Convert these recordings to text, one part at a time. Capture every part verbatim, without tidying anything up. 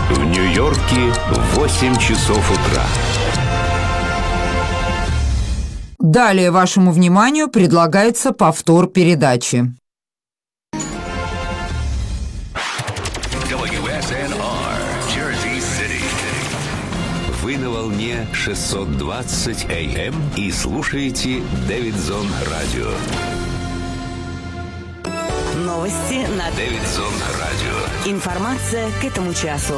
В Нью-Йорке восемь часов утра. Далее вашему вниманию предлагается повтор передачи. дабл ю эс эн ар, Jersey City. Вы на волне шестьсот двадцать эй эм и слушаете Дэвидсон Радио. Новости на Дэвидсон Радио. Информация к этому часу.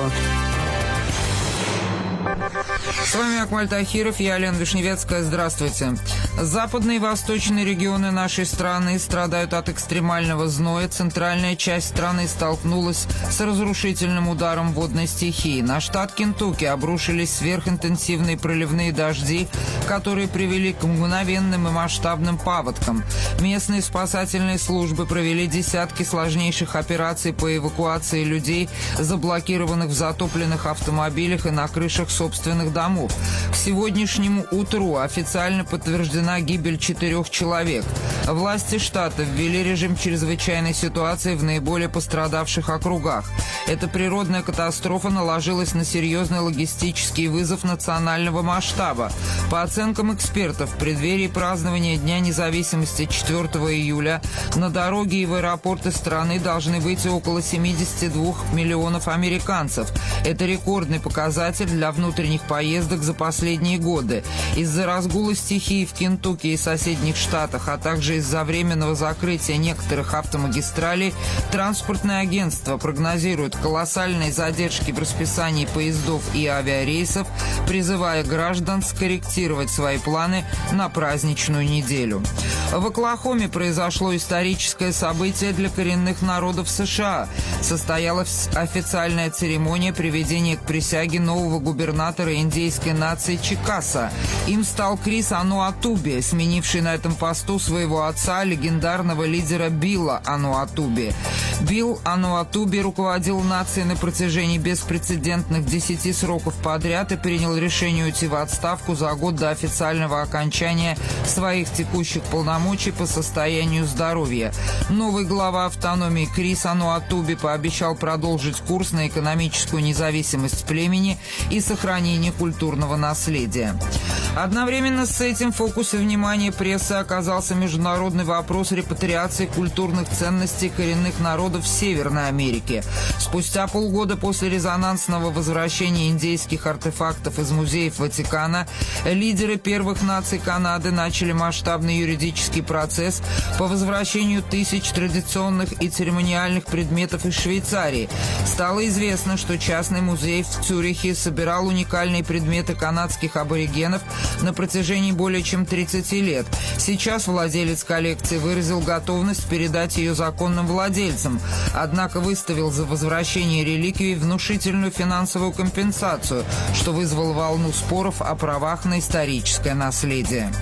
С вами Акмаль Тахиров, я Лена Вишневецкая. Здравствуйте. Западные и восточные регионы нашей страны страдают от экстремального зноя. Центральная часть страны столкнулась с разрушительным ударом водной стихии. На штат Кентукки обрушились сверхинтенсивные проливные дожди, которые привели к мгновенным и масштабным паводкам. Местные спасательные службы провели десятки сложнейших операций по эвакуации людей, заблокированных в затопленных автомобилях и на крышах собственных домов. К сегодняшнему утру официально подтверждена гибель четырех человек. Власти штата ввели режим чрезвычайной ситуации в наиболее пострадавших округах. Эта природная катастрофа наложилась на серьезный логистический вызов национального масштаба. По оценкам экспертов, в преддверии празднования Дня независимости четвёртого июля на дороги и в аэропорты страны должны выйти около семидесяти двух миллионов американцев. Это рекордный показатель для внутренних поездок за последние годы. Из-за разгула стихии в Кентукки и соседних штатах, а также из-за временного закрытия некоторых автомагистралей, транспортное агентство прогнозирует колоссальные задержки в расписании поездов и авиарейсов, призывая граждан скорректировать свои планы на праздничную неделю. В Оклахоме произошло историческое событие для коренных народов США. Состоялась официальная церемония приведения к присяге нового губернатора индейской нации Чикаса. Им стал Крис Ануатуби, сменивший на этом посту своего отца, легендарного лидера Билла Ануатуби. Билл Ануатуби руководил нацией на протяжении беспрецедентных десяти сроков подряд и принял решение уйти в отставку за год до официального окончания своих текущих полномочий по состоянию здоровья. Новый глава автономии Крис Ануатуби пообещал продолжить курс на экономическую независимость племени и сохранение культурного наследия. Одновременно с этим в фокусе внимания прессы оказался международный вопрос репатриации культурных ценностей коренных народов Северной Америки. Спустя полгода после резонансного возвращения индейских артефактов из музеев Ватикана, лидеры первых наций Канады начали масштабный юридический процесс по возвращению тысяч традиционных и церемониальных предметов из Швейцарии. Стало известно, что частный музей в Цюрихе собирал уникальные предметы канадских аборигенов на протяжении более чем тридцати лет. Сейчас владелец коллекции выразил готовность передать ее законным владельцам, однако выставил за возвращение реликвий внушительную финансовую компенсацию, что вызвало волну споров о правах на историческое наследие.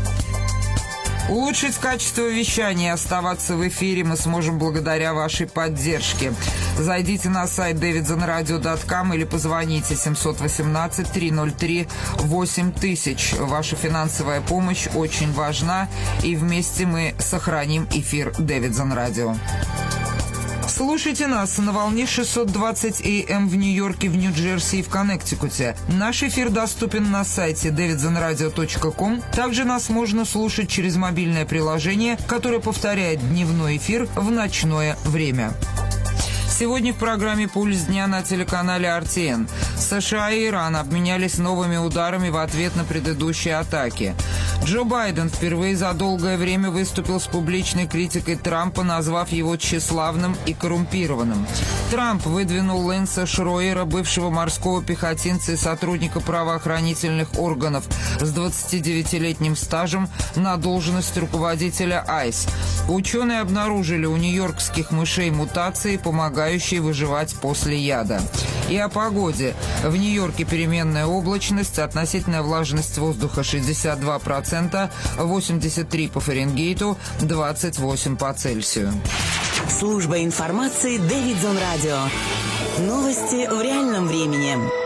Улучшить качество вещания и оставаться в эфире мы сможем благодаря вашей поддержке. Зайдите на сайт дэвидсон радио точка ком или позвоните семьсот восемнадцать триста три восемь тысяч. Ваша финансовая помощь очень важна, и вместе мы сохраним эфир Дэвидсон Радио. Слушайте нас на волне шестьсот двадцать эй эм в Нью-Йорке, в Нью-Джерси и в Коннектикуте. Наш эфир доступен на сайте дэвидсон радио точка ком. Также нас можно слушать через мобильное приложение, которое повторяет дневной эфир в ночное время. Сегодня в программе «Пульс дня» на телеканале эр ти эн. США и Иран обменялись новыми ударами в ответ на предыдущие атаки. Джо Байден впервые за долгое время выступил с публичной критикой Трампа, назвав его тщеславным и коррумпированным. Трамп выдвинул Лэнса Шройера, бывшего морского пехотинца и сотрудника правоохранительных органов с двадцатидевятилетним стажем, на должность руководителя айс. Ученые обнаружили у нью-йоркских мышей мутации, помогающие выживать после яда. И о погоде. В Нью-Йорке переменная облачность, относительная влажность воздуха шестьдесят два процента, восемьдесят три по Фаренгейту, двадцать восемь по Цельсию. Служба информации Дэвидсон Радио. Новости в реальном времени.